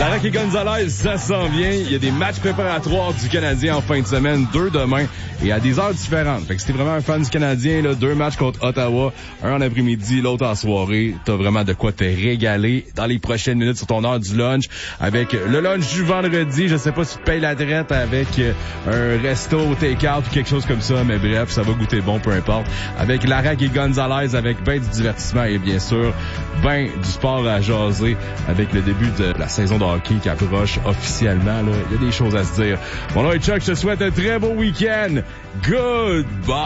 Larocque et Gonzalez, ça s'en vient. Il y a des matchs préparatoires du Canadien en fin de semaine, 2 demain, et à des heures différentes. Fait que si t'es vraiment un fan du Canadien, là, 2 matchs contre Ottawa, un en après-midi, l'autre en soirée. T'as vraiment de quoi te régaler dans les prochaines minutes sur ton heure du lunch. Avec le lunch du vendredi, je sais pas si tu payes la traite avec un resto, take-out ou quelque chose comme ça, mais bref, ça va goûter bon, peu importe. Avec Larocque et Gonzalez, avec ben du divertissement et bien sûr, ben du sport à jaser avec le début de la saison de hockey qui approche officiellement. Là, il y a des choses à se dire. Bon là, Chuck, je te souhaite un très beau week-end. Goodbye!